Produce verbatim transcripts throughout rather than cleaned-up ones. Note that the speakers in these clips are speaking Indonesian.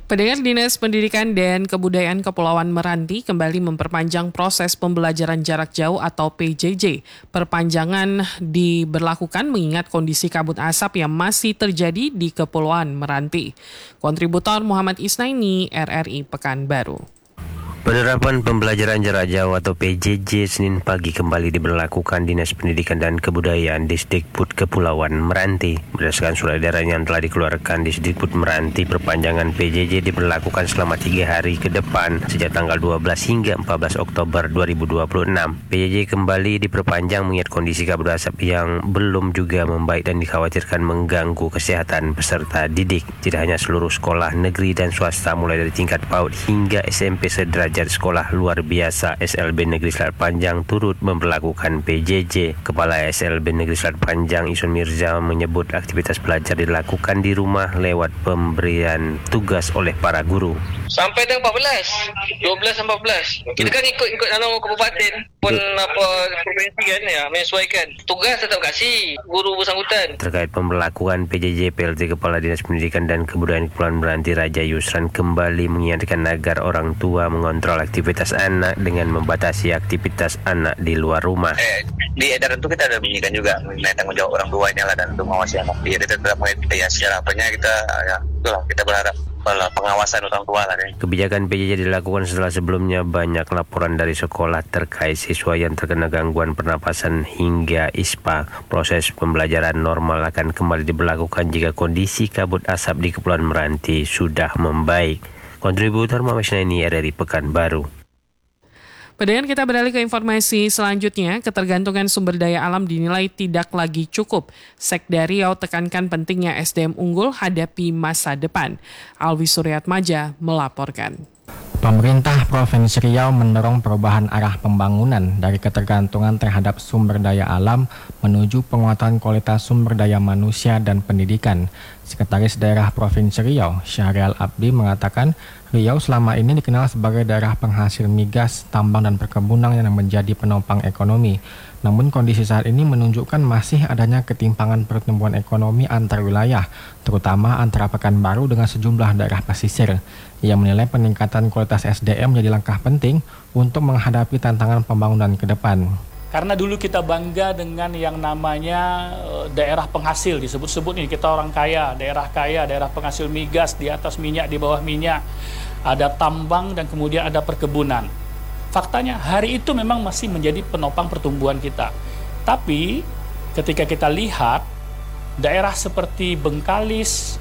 Pendengar, Dinas Pendidikan dan Kebudayaan Kepulauan Meranti kembali memperpanjang proses pembelajaran jarak jauh atau P J J. Perpanjangan diberlakukan mengingat kondisi kabut asap yang masih terjadi di Kepulauan Meranti. Kontributor Muhammad Isnaini, R R I Pekanbaru. Penerapan pembelajaran jarak jauh atau P J J Senin pagi kembali diberlakukan Dinas Pendidikan dan Kebudayaan Disdikbud Kepulauan Meranti. Berdasarkan surat edaran yang telah dikeluarkan Disdikbud Meranti, perpanjangan P J J diberlakukan selama tiga hari ke depan sejak tanggal dua belas hingga empat belas Oktober dua ribu dua puluh enam. P J J kembali diperpanjang mengingat kondisi kabut asap yang belum juga membaik dan dikhawatirkan mengganggu kesehatan peserta didik. Tidak hanya seluruh sekolah negeri dan swasta mulai dari tingkat PAUD hingga S M P sederajat Sekolah Luar Biasa S L B Negeri Selat Panjang turut memperlakukan P J J. Kepala S L B Negeri Selat Panjang Isun Mirza menyebut aktivitas belajar dilakukan di rumah lewat pemberian tugas oleh para guru. Sampai dengan empat belas, dua belas sampai empat belas. Kita kan ikut-ikut anu kabupaten pun apa provinsi kan ya, menyesuaikan. Tugas tetap kasih guru bersangkutan. Terkait pemberlakuan P J J, P L T Kepala Dinas Pendidikan dan Kebudayaan Kepulauan Meranti Raja Yusran kembali mengingatkan agar orang tua mengontrol aktivitas anak dengan membatasi aktivitas anak di luar rumah. Eh, di edaran itu kita ada bunyikan juga mengenai tanggung jawab orang tuanya lah dan untuk mengawasi anak. Jadi kita tetap ya secara apanya kita ya itulah kita berharap pengawasan orang tua lah. Kebijakan P J J dilakukan setelah sebelumnya banyak laporan dari sekolah terkait siswa yang terkena gangguan pernapasan hingga I S P A. Proses pembelajaran normal akan kembali diberlakukan jika kondisi kabut asap di Kepulauan Meranti sudah membaik. Kontributor Muhammad Isnaini, R R I Pekanbaru. Pendengar, kita beralih ke informasi selanjutnya. Ketergantungan sumber daya alam dinilai tidak lagi cukup. Sekda Riau tekankan pentingnya S D M unggul hadapi masa depan. Alwi Suryatmaja melaporkan. Pemerintah Provinsi Riau mendorong perubahan arah pembangunan dari ketergantungan terhadap sumber daya alam menuju penguatan kualitas sumber daya manusia dan pendidikan. Sekretaris Daerah Provinsi Riau, Syahrial Abdi, mengatakan Riau selama ini dikenal sebagai daerah penghasil migas, tambang, dan perkebunan yang menjadi penopang ekonomi. Namun kondisi saat ini menunjukkan masih adanya ketimpangan pertumbuhan ekonomi antar wilayah, terutama antara Pekanbaru dengan sejumlah daerah pesisir. Ia menilai peningkatan kualitas S D M menjadi langkah penting untuk menghadapi tantangan pembangunan ke depan. Karena dulu kita bangga dengan yang namanya daerah penghasil, disebut-sebut nih kita orang kaya, daerah kaya, daerah penghasil migas, di atas minyak, di bawah minyak, ada tambang dan kemudian ada perkebunan. Faktanya hari itu memang masih menjadi penopang pertumbuhan kita. Tapi ketika kita lihat daerah seperti Bengkalis,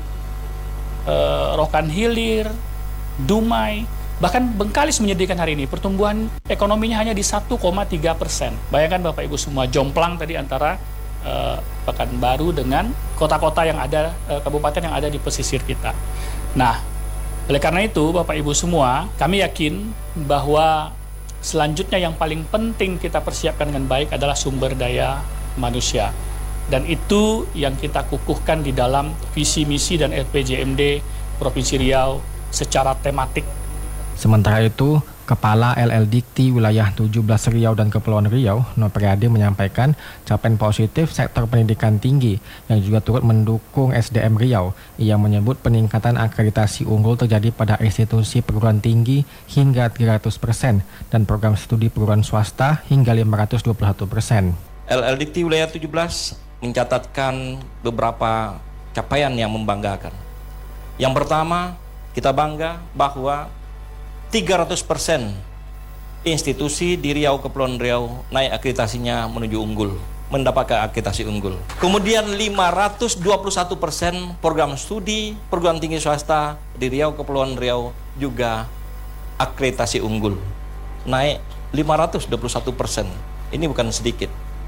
eh, Rokan Hilir, Dumai, bahkan Bengkalis menyedihkan hari ini pertumbuhan ekonominya hanya di satu koma tiga persen. Bayangkan Bapak Ibu semua, jomplang tadi antara eh, Pekanbaru dengan kota-kota yang ada, eh, kabupaten yang ada di pesisir kita. Nah, oleh karena itu Bapak Ibu semua, kami yakin bahwa selanjutnya yang paling penting kita persiapkan dengan baik adalah sumber daya manusia. Dan itu yang kita kukuhkan di dalam visi misi dan R P J M D Provinsi Riau secara tematik. Sementara itu, Kepala L L Dikti Wilayah tujuh belas Riau dan Kepulauan Riau, Nopriadi, menyampaikan capaian positif sektor pendidikan tinggi yang juga turut mendukung S D M Riau. Ia menyebut peningkatan akreditasi unggul terjadi pada institusi perguruan tinggi hingga tiga ratus persen dan program studi perguruan swasta hingga lima ratus dua puluh satu persen. L L Dikti Wilayah tujuh belas mencatatkan beberapa capaian yang membanggakan. Yang pertama, kita bangga bahwa tiga ratus persen institusi di Riau, Kepulauan Riau naik akreditasinya menuju unggul, mendapatkan akreditasi unggul. Kemudian lima ratus dua puluh satu persen program studi perguruan tinggi swasta di Riau, Kepulauan Riau juga akreditasi unggul, naik lima ratus dua puluh satu persen. Ini bukan sedikit.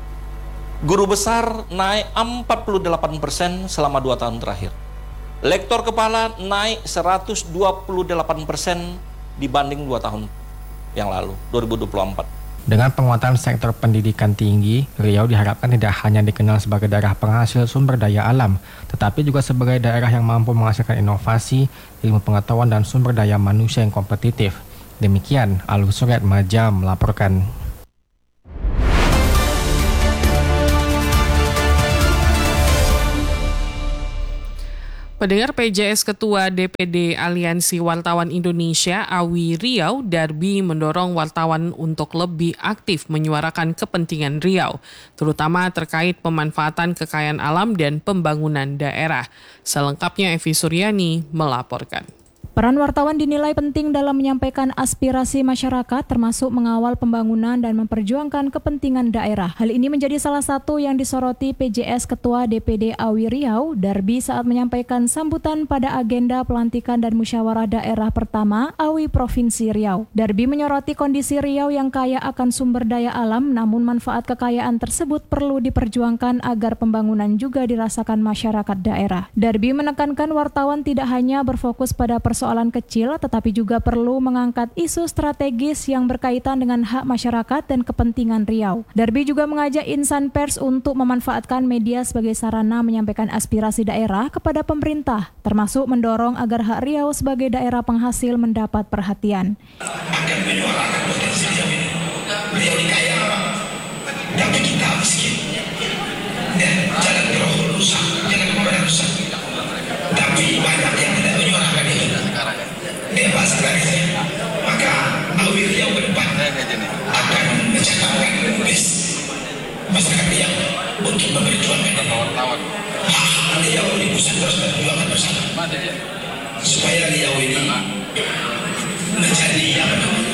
Guru besar naik empat puluh delapan persen selama dua tahun terakhir. Lektor kepala naik seratus dua puluh delapan persen dibanding dua tahun yang lalu, dua ribu dua puluh empat. Dengan penguatan sektor pendidikan tinggi, Riau diharapkan tidak hanya dikenal sebagai daerah penghasil sumber daya alam, tetapi juga sebagai daerah yang mampu menghasilkan inovasi, ilmu pengetahuan, dan sumber daya manusia yang kompetitif. Demikian, Alwi Suryatmaja melaporkan. Pendengar, P J S Ketua D P D Aliansi Wartawan Indonesia Awi Riau Darbi mendorong wartawan untuk lebih aktif menyuarakan kepentingan Riau, terutama terkait pemanfaatan kekayaan alam dan pembangunan daerah. Selengkapnya Evi Suryani melaporkan. Peran wartawan dinilai penting dalam menyampaikan aspirasi masyarakat, termasuk mengawal pembangunan dan memperjuangkan kepentingan daerah. Hal ini menjadi salah satu yang disoroti P J S Ketua D P D Awi Riau Darbi saat menyampaikan sambutan pada agenda pelantikan dan musyawarah daerah pertama Awi Provinsi Riau. Darbi menyoroti kondisi Riau yang kaya akan sumber daya alam, namun manfaat kekayaan tersebut perlu diperjuangkan agar pembangunan juga dirasakan masyarakat daerah. Darbi menekankan wartawan tidak hanya berfokus pada persoalan Persoalan kecil, tetapi juga perlu mengangkat isu strategis yang berkaitan dengan hak masyarakat dan kepentingan Riau. Darbi juga mengajak insan pers untuk memanfaatkan media sebagai sarana menyampaikan aspirasi daerah kepada pemerintah, termasuk mendorong agar hak Riau sebagai daerah penghasil mendapat perhatian. Akan menyuarakan potensi Riau ini. Riau ini kaya alam, tapi kita miskin. Dan jalan Grogol rusak, jalan kemana rusak. Tapi banyak yang tidak menyuarakan itu. Bebas dari saya, maka Awi Riau ke depan akan mencatatkan bis masyarakat Riau untuk memperjuangkan hak Riau di pusat terus berjuangkan bersama supaya Riau ini menjadi yang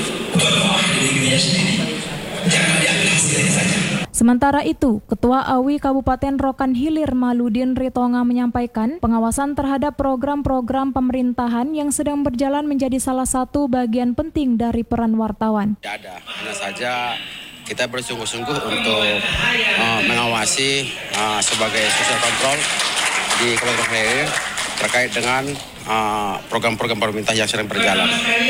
berdoa di negerinya sendiri, jangan diambil hasilnya saja. Sementara itu, Ketua Awi Kabupaten Rokan Hilir Maludin Ritonga menyampaikan pengawasan terhadap program-program pemerintahan yang sedang berjalan menjadi salah satu bagian penting dari peran wartawan. Tidak ada, hanya saja kita bersungguh-sungguh untuk uh, mengawasi uh, sebagai social control di Kabupaten Hilir terkait dengan uh, program-program pemerintah yang sedang berjalan.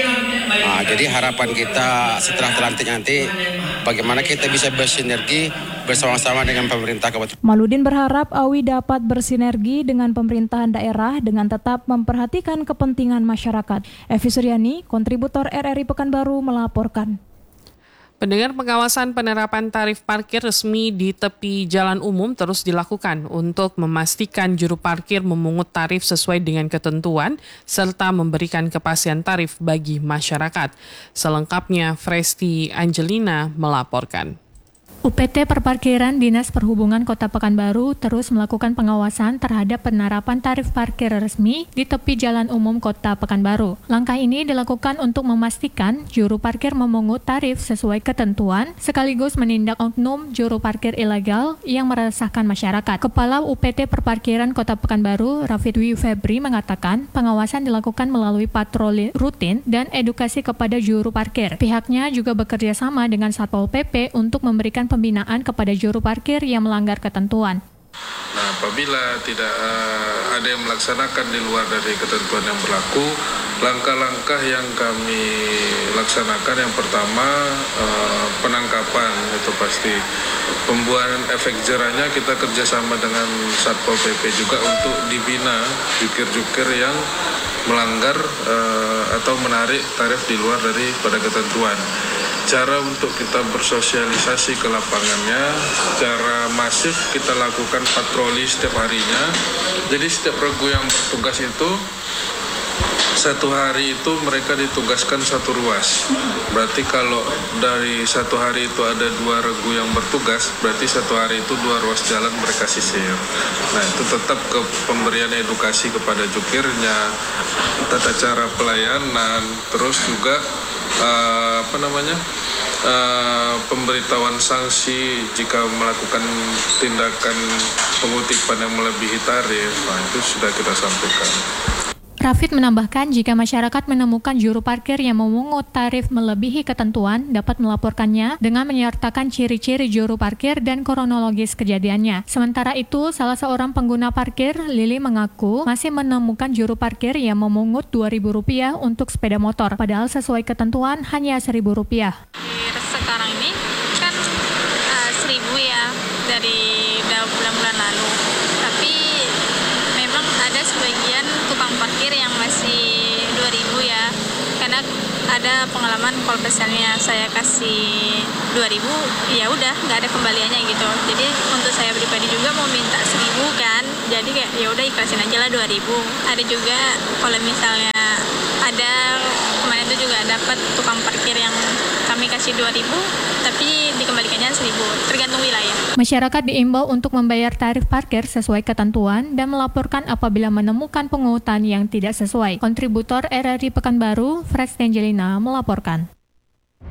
Uh, jadi harapan kita setelah terlantik nanti bagaimana kita bisa bersinergi bersama-sama dengan pemerintah Kabupaten. Maludin berharap Awi dapat bersinergi dengan pemerintahan daerah dengan tetap memperhatikan kepentingan masyarakat. Evi Suryani, kontributor R R I Pekanbaru melaporkan. Pendengar, pengawasan penerapan tarif parkir resmi di tepi jalan umum terus dilakukan untuk memastikan juru parkir memungut tarif sesuai dengan ketentuan serta memberikan kepastian tarif bagi masyarakat. Selengkapnya, Fresti Angelina melaporkan. U P T Perparkiran Dinas Perhubungan Kota Pekanbaru terus melakukan pengawasan terhadap penerapan tarif parkir resmi di tepi jalan umum Kota Pekanbaru. Langkah ini dilakukan untuk memastikan juru parkir memungut tarif sesuai ketentuan, sekaligus menindak oknum juru parkir ilegal yang meresahkan masyarakat. Kepala U P T Perparkiran Kota Pekanbaru, Rafid Wi Febri, mengatakan pengawasan dilakukan melalui patroli rutin dan edukasi kepada juru parkir. Pihaknya juga bekerja sama dengan Satpol P P untuk memberikan pembinaan kepada juru parkir yang melanggar ketentuan. Nah, apabila tidak uh, ada yang melaksanakan di luar dari ketentuan yang berlaku, langkah-langkah yang kami laksanakan yang pertama uh, penangkapan, itu pasti. Pembuatan efek jerahnya kita kerjasama dengan Satpol P P juga untuk dibina jukir-jukir yang melanggar uh, atau menarik tarif di luar daripada ketentuan. Cara untuk kita bersosialisasi ke lapangannya secara masif kita lakukan patroli setiap harinya. Jadi setiap regu yang bertugas itu satu hari itu mereka ditugaskan satu ruas. Berarti kalau dari satu hari itu ada dua regu yang bertugas, berarti satu hari itu dua ruas jalan mereka sisir. Nah, itu tetap ke pemberian edukasi kepada jukirnya, tata cara pelayanan, terus juga uh, apa namanya uh, pemberitahuan sanksi jika melakukan tindakan pengutipan yang melebihi tarif. Nah, itu sudah kita sampaikan. Rafid menambahkan jika masyarakat menemukan juru parkir yang memungut tarif melebihi ketentuan dapat melaporkannya dengan menyertakan ciri-ciri juru parkir dan kronologis kejadiannya. Sementara itu, salah seorang pengguna parkir, Lili, mengaku masih menemukan juru parkir yang memungut dua ribu rupiah untuk sepeda motor, padahal sesuai ketentuan hanya seribu rupiah. Sekarang ini kan uh, seribu ya dari bulan-bulan lalu, tapi memang ada sebagian tukang parkir yang masih dua ribu ya, karena ada pengalaman kalau misalnya saya kasih dua ribu ya udah nggak ada kembaliannya gitu. Jadi untuk saya pribadi juga mau minta seribu kan, jadi kayak ya udah ikhlasin aja lah dua ribu. Ada juga kalau misalnya ada kemarin itu juga dapat tukang parkir yang kami kasih dua ribu tapi dikembalikannya seribu, tergantung wilayah. Masyarakat diimbau untuk membayar tarif parkir sesuai ketentuan dan melaporkan apabila menemukan pungutan yang tidak sesuai. Kontributor R R I Pekanbaru, Fred Stenjelina melaporkan.